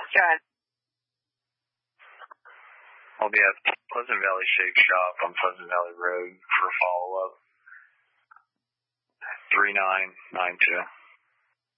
John. I'll be at Pleasant Valley Shake Shop on Pleasant Valley Road for follow-up. 3992.